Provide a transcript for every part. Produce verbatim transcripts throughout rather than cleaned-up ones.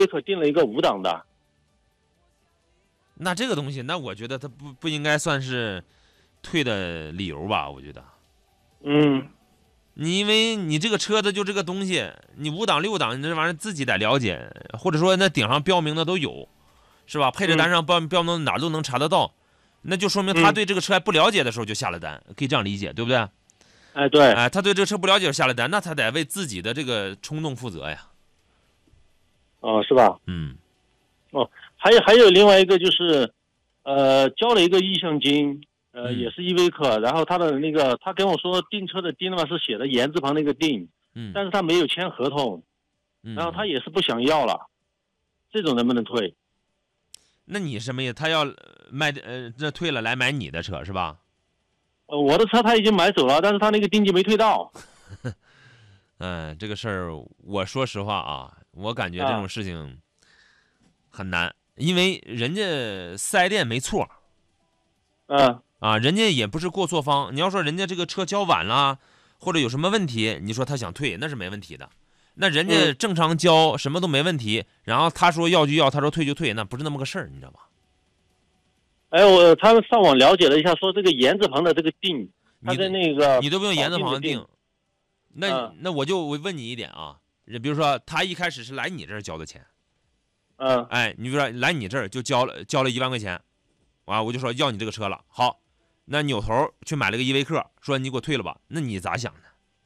可定了一个五档的。 那这个东西，那我觉得它不不应该算是退的理由吧？我觉得， 嗯， 你因为你这个车子就这个东西，你五档六档，你这玩意儿自己得了解，或者说那顶上标明的都有，是吧？配置单上标标明哪儿都能查得到，那就说明他对这个车还不了解的时候就下了单，可以这样理解，对不对？ 哎，对， 哎，他对这个车不了解就下了单，那他得为自己的这个冲动负责呀。 哦，是吧？ 嗯， 哦，还有还有另外一个就是，呃，交了一个意向金，呃， 嗯也是依维柯，然后他的那个他跟我说订车的订的嘛是写的言字旁那个订， 嗯， 但是他没有签合同， 嗯然后他也是不想要了，这种能不能退？ 那你什么意思？他要卖呃，这退了来买你的车是吧？ 呃，我的车他已经买走了，但是他那个定金没退到。 嗯，这个事儿，我说实话啊，我感觉这种事情很难，因为人家四 S 店没错， 嗯， 啊，人家也不是过错方。你要说人家这个车交晚了，或者有什么问题，你说他想退，那是没问题的。那人家正常交，什么都没问题，然后他说要就要，他说退就退，那不是那么个事儿，你知道吧？ 哎，我他们上网了解了一下，说这个言字旁的这个定，他在那个你都不用言字旁的定定。 那、 嗯、 那我就我问你一点啊，比如说他一开始是来你这儿交的钱， 嗯， 哎，你比如说来你这儿就交了交了一万块钱，啊，我就说要你这个车了，好，那扭头去买了个依维柯，说你给我退了吧，那你咋想的？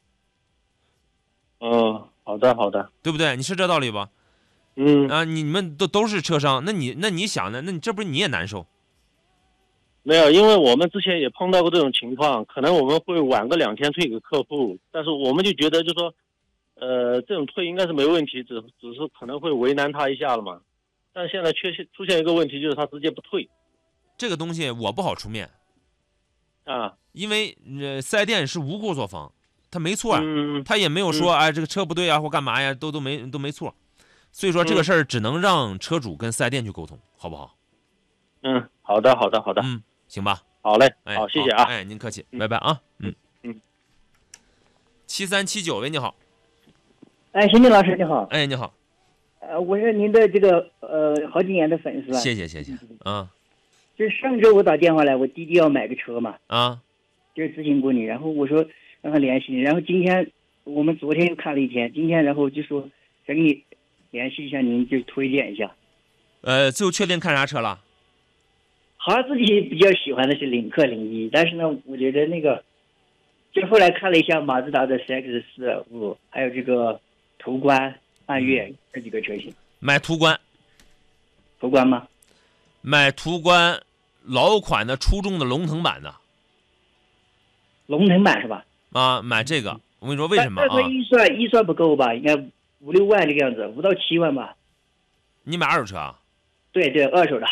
嗯，好的好的， 对不对？你是这道理吧？ 嗯啊，你们都都是车商，那你那你想呢？那你这不是你也难受？ 没有，因为我们之前也碰到过这种情况，可能我们会晚个两天退给客户，但是我们就觉得就说，呃，这种退应该是没问题，只只是可能会为难他一下了嘛。但现在确实出现一个问题，就是他直接不退。 这个东西我不好出面啊， 因为呃四 S 店是无过错方，他没错啊， 嗯， 他也没有说嗯哎这个车不对啊或干嘛呀，都都没都没错，所以说这个事儿只能让车主跟四 S 店去沟通，好不好？ 嗯，好的好的好的， 嗯，行吧。 好嘞， 哎， 好，谢谢啊， 哎，您客气，拜拜啊，嗯嗯， 七三七九喂，你好， 哎，邢林老师你好， 哎，你好， 呃，我是您的这个呃好几年的粉丝了， 谢谢谢谢，啊就是上周我打电话来，我弟弟要买个车嘛， 啊， 就是咨询过你，然后我说让他联系你，然后今天我们昨天又看了一天，今天然后就说想给你联系一下您，就推荐一下。 呃，最后确定看啥车了？ 好像自己比较喜欢的是领克零一，但是呢，我觉得那个，就后来看了一下马自达的 C X 四五，还有这个途观、探岳这几个车型。 买途观， 途观吗？ 买途观老款的初中的龙腾版的龙腾版是吧？ 啊，买这个，我跟你说为什么啊？ 但是预算预算不够吧？应该五六万这个样子，五到七万吧。 你买二手车啊？ 对对，二手的。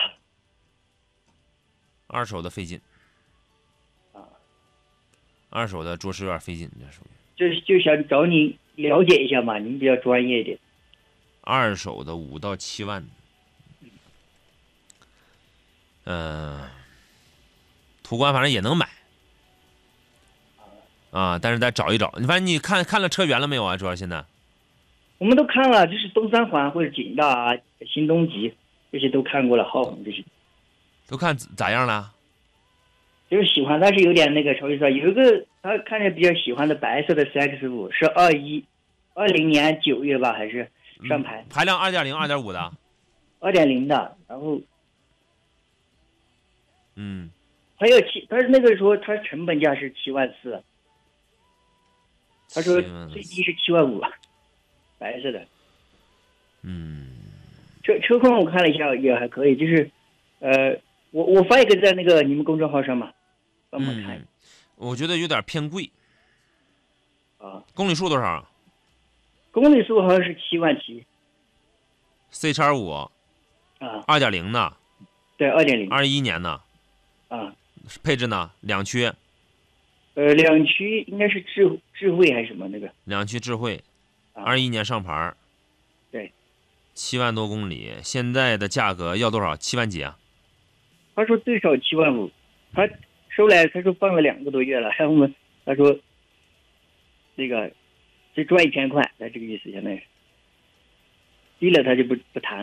二手的费劲， 啊， 二手的着实有点费劲，这属于。 就是就想找你了解一下嘛，您比较专业一点。 二手的五到七万，嗯、呃，途观反正也能买，啊，但是再找一找。你反正你看看了车源了没有啊？主要现在我们都看了，就是东三环或者景大啊、新东极这些都看过了，浩宏这些。 都看咋样了？ 就是喜欢，但是有点那个，超预算。有一个他看着比较喜欢的白色的 C X 五，是二一二零年九月吧，还是上牌？ 嗯、排量二点零、二点五的。 二点零的，然后， 嗯， 他要七，他是那个说他成本价是七万四，他说最低是七万五，白色的。 嗯， 车车况我看了一下也还可以，就是呃。我我发一个在那个你们公众号上嘛，帮忙看、 嗯。我觉得有点偏贵。 啊， 公里数多少？ 公里数好像是七万七。 C 叉五。 啊。 二点零的。 对，二点零。 二一年的。 啊。 配置呢？两驱。 呃，两驱应该是智智慧还是什么那个？ 两驱智慧。 啊。 二一年上牌。 对。 七万多公里，现在的价格要多少？七万几啊？ 他说最少七万五，他收来他说放了两个多月了，然后我们他说那个就赚一千块，他这个意思现在是， 低了他就不不谈。